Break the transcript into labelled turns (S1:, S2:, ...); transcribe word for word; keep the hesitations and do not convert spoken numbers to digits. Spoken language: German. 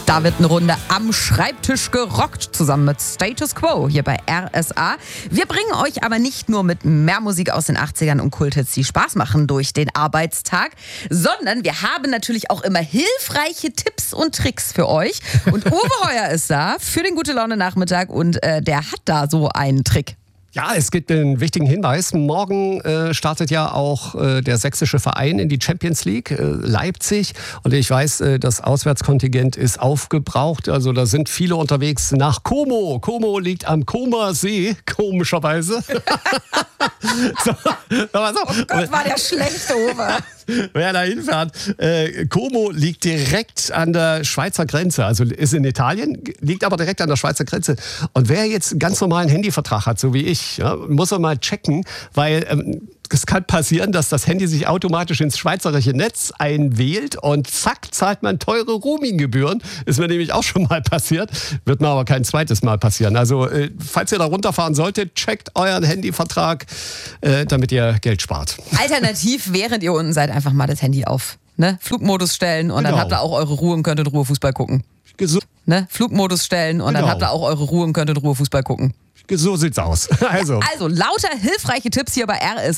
S1: Da wird eine Runde am Schreibtisch gerockt, zusammen mit Status Quo hier bei R S A. Wir bringen euch aber nicht nur mit mehr Musik aus den achtzigern und Kulthits, die Spaß machen durch den Arbeitstag, sondern wir haben natürlich auch immer hilfreiche Tipps und Tricks für euch. Und Uwe Heuer ist da für den Gute-Laune-Nachmittag und äh, der hat da so einen Trick.
S2: Ja, es gibt einen wichtigen Hinweis. Morgen äh, startet ja auch äh, der sächsische Verein in die Champions League, äh, Leipzig. Und ich weiß, äh, das Auswärtskontingent ist aufgebraucht. Also da sind viele unterwegs nach Como. Como liegt am Comer See, komischerweise. so, aber so.
S1: Oh Gott, war der schlecht, Uwe.
S2: Wer da hinfährt, äh, Como liegt direkt an der Schweizer Grenze, also ist in Italien, liegt aber direkt an der Schweizer Grenze. Und wer jetzt einen ganz normalen Handyvertrag hat, so wie ich, ja, muss er mal checken, weil ähm, es kann passieren, dass das Handy sich automatisch ins schweizerische Netz einwählt und zack, zahlt man teure Roaming-Gebühren. Ist mir nämlich auch schon mal passiert, wird mir aber kein zweites Mal passieren. Also äh, falls ihr da runterfahren solltet, checkt euren Handyvertrag, äh, damit ihr Geld spart.
S1: Alternativ, während ihr unten seid, einfach mal das Handy auf ne? Flugmodus stellen und
S2: Genau.
S1: dann habt ihr auch eure Ruhe und könnt in Ruhe Fußball gucken.
S2: So,
S1: Ne? Flugmodus stellen und
S2: Genau.
S1: dann habt ihr auch eure Ruhe und könnt in Ruhe Fußball gucken.
S2: so sieht's aus. Also.
S1: Also lauter hilfreiche Tipps hier bei R S A.